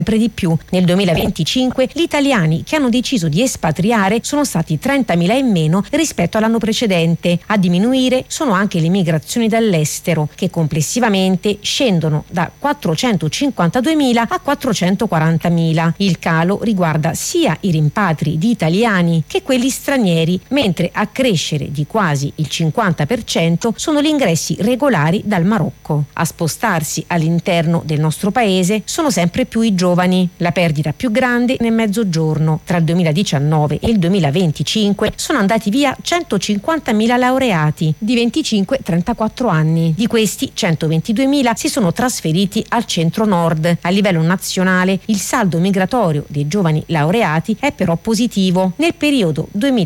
di più. Nel 2025 gli italiani che hanno deciso di espatriare sono stati 30.000 in meno rispetto all'anno precedente. A diminuire sono anche le migrazioni dall'estero, che complessivamente scendono da 452.000 a 440.000. Il calo riguarda sia i rimpatri di italiani che quelli stranieri, mentre a crescere di quasi il 50% sono gli ingressi regolari dal Marocco. A spostarsi all'interno del nostro paese sono sempre più i giovani. La perdita più grande nel mezzogiorno. Tra il 2019 e il 2025 sono andati via 150.000 laureati di 25-34 anni. Di questi 122.000 si sono trasferiti al centro-nord. A livello nazionale il saldo migratorio dei giovani laureati è però positivo. Nel periodo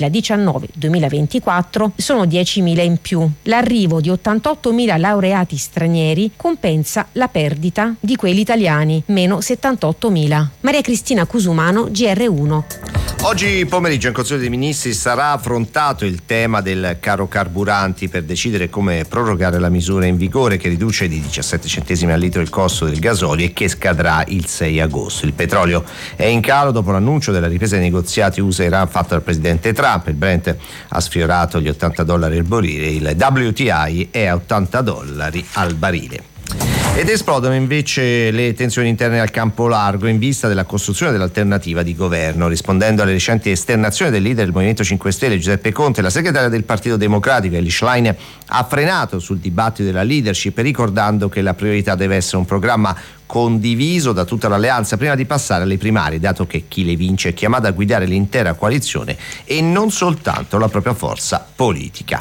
2019-2024 sono 10.000 in più. L'arrivo di 88.000 laureati stranieri compensa la perdita di quelli italiani, meno 78.000. Maria Cristina Cusumano, GR1. Oggi pomeriggio in Consiglio dei Ministri sarà affrontato il tema del caro carburanti per decidere come prorogare la misura in vigore che riduce di 17 centesimi al litro il costo del gasolio e che scadrà il 6 agosto. Il petrolio è in calo dopo l'annuncio della ripresa dei negoziati USA-Iran fatto dal presidente Trump. Il Brent ha sfiorato gli $80 al barile, il WTI è a $80 al barile. Ed esplodono invece le tensioni interne al campo largo in vista della costruzione dell'alternativa di governo. Rispondendo alle recenti esternazioni del leader del Movimento 5 Stelle Giuseppe Conte, la segretaria del Partito Democratico Elly Schlein ha frenato sul dibattito della leadership, ricordando che la priorità deve essere un programma condiviso da tutta l'alleanza prima di passare alle primarie, dato che chi le vince è chiamato a guidare l'intera coalizione e non soltanto la propria forza politica.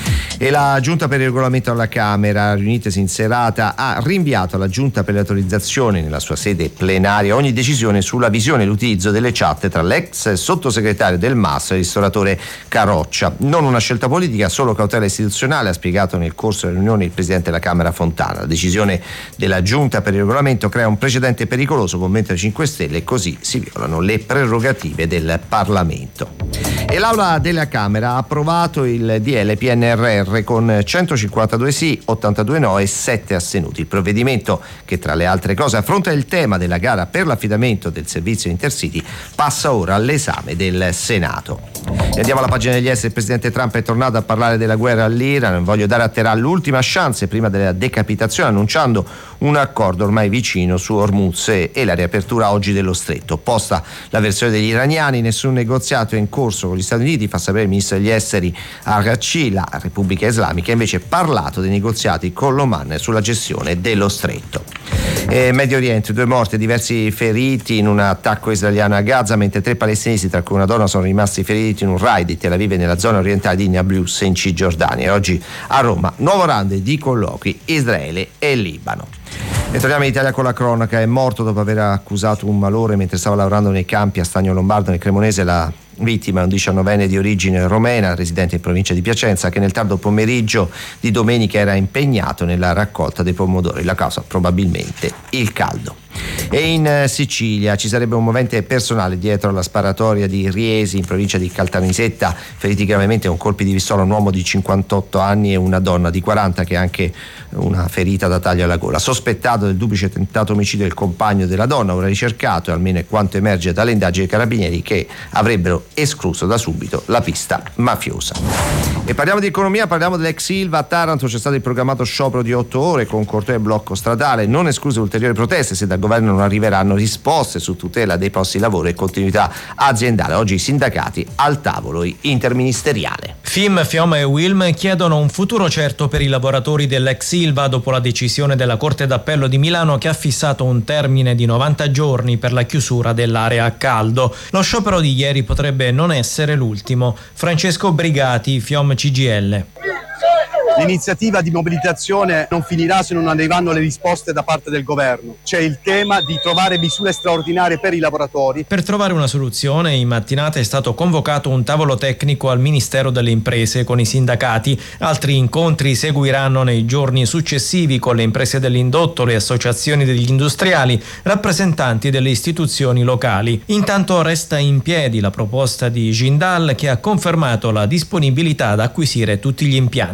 E la Giunta per il Regolamento alla Camera, riunitasi in serata, ha rinviato alla Giunta per le autorizzazioni nella sua sede plenaria ogni decisione sulla visione e l'utilizzo delle chat tra l'ex sottosegretario del MAS e il ristoratore Caroccia. Non una scelta politica, solo cautela istituzionale, ha spiegato nel corso della riunione il presidente della Camera Fontana. La decisione della Giunta per il Regolamento crea un precedente pericoloso con Movimento 5 Stelle e così si violano le prerogative del Parlamento. E l'Aula della Camera ha approvato il DL PNRR con 152 sì, 82 no e 7 astenuti. Il provvedimento, che tra le altre cose affronta il tema della gara per l'affidamento del servizio Intercity, passa ora all'esame del Senato. E andiamo alla pagina degli esteri. Il presidente Trump è tornato a parlare della guerra all'Iran. Voglio dare a Teheran l'ultima chance prima della decapitazione, annunciando un accordo ormai vicino su Hormuz e la riapertura oggi dello stretto. Opposta la versione degli iraniani, nessun negoziato è in corso con gli Stati Uniti, fa sapere il ministro degli esteri Araghchi. La Repubblica Islamica ha invece parlato dei negoziati con l'Oman sulla gestione dello stretto. Medio Oriente, 2 morti e diversi feriti in un attacco israeliano a Gaza, mentre 3 palestinesi, tra cui una donna, sono rimasti feriti in un raid di Tel Aviv e nella zona orientale di Nablus in Cisgiordania. E oggi a Roma nuovo round di colloqui Israele e Libano. E torniamo in Italia con la cronaca. È morto dopo aver accusato un malore mentre stava lavorando nei campi a Stagno Lombardo nel Cremonese. La vittima è un 19enne di origine romena, residente in provincia di Piacenza, che nel tardo pomeriggio di domenica era impegnato nella raccolta dei pomodori. La causa probabilmente il caldo. E in Sicilia ci sarebbe un movente personale dietro alla sparatoria di Riesi in provincia di Caltanissetta. Feriti gravemente con colpi di pistola un uomo di 58 anni e una donna di 40 che ha anche una ferita da taglio alla gola. Sospettato del duplice tentato omicidio del compagno della donna, ora ricercato, e almeno è quanto emerge dalle indagini dei carabinieri, che avrebbero escluso da subito la pista mafiosa. E parliamo di economia, parliamo dell'ex Ilva. A Taranto c'è stato il programmato sciopero di 8 ore con corteo e blocco stradale, non escluse ulteriori proteste se dal governo non arriveranno risposte su tutela dei posti di lavoro e continuità aziendale. Oggi i sindacati al tavolo interministeriale. FIM, FIOM e UILM chiedono un futuro certo per i lavoratori dell'ex Ilva dopo la decisione della Corte d'Appello di Milano, che ha fissato un termine di 90 giorni per la chiusura dell'area a caldo. Lo sciopero di ieri potrebbe non essere l'ultimo. Francesco Brigati, FIOM CGIL. L'iniziativa di mobilitazione non finirà se non arriveranno le risposte da parte del governo. C'è il tema di trovare misure straordinarie per i lavoratori. Per trovare una soluzione, in mattinata è stato convocato un tavolo tecnico al Ministero delle Imprese con i sindacati. Altri incontri seguiranno nei giorni successivi con le imprese dell'indotto, le associazioni degli industriali, rappresentanti delle istituzioni locali. Intanto resta in piedi la proposta di Jindal, che ha confermato la disponibilità ad acquisire tutti gli impianti.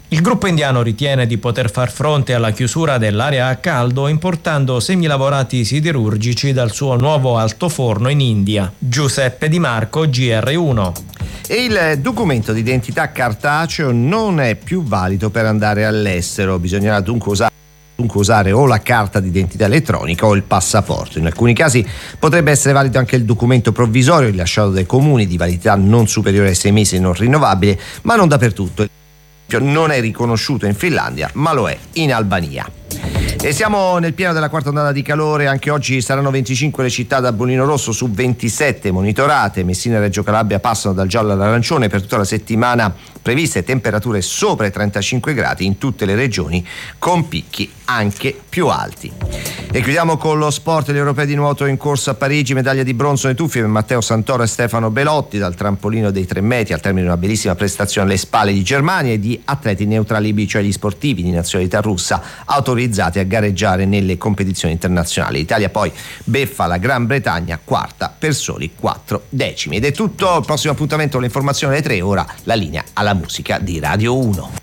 Il gruppo indiano ritiene di poter far fronte alla chiusura dell'area a caldo importando semilavorati siderurgici dal suo nuovo altoforno in India. Giuseppe Di Marco, GR1. E il documento di identità cartaceo non è più valido per andare all'estero, bisognerà dunque usare o la carta d'identità elettronica o il passaporto. In alcuni casi potrebbe essere valido anche il documento provvisorio rilasciato dai comuni di validità non superiore ai 6 mesi e non rinnovabile, ma non dappertutto. Non è riconosciuto in Finlandia, ma lo è in Albania. E siamo nel pieno della quarta ondata di calore, anche oggi saranno 25 le città da bollino rosso su 27 monitorate. Messina e Reggio Calabria passano dal giallo all'arancione per tutta la settimana, previste temperature sopra i 35 gradi in tutte le regioni, con picchi anche più alti. E chiudiamo con lo sport. Gli europei di nuoto in corsa a Parigi, medaglia di bronzo nei tuffi per Matteo Santoro e Stefano Belotti dal trampolino dei 3 metri al termine di una bellissima prestazione alle spalle di Germania, e di atleti neutrali B, cioè gli sportivi di nazionalità russa autorizzati a gareggiare nelle competizioni internazionali. L'Italia poi beffa la Gran Bretagna, quarta per soli 4 decimi. Ed è tutto. Il prossimo appuntamento con le informazioni alle 3, ora la linea alla musica di Radio 1.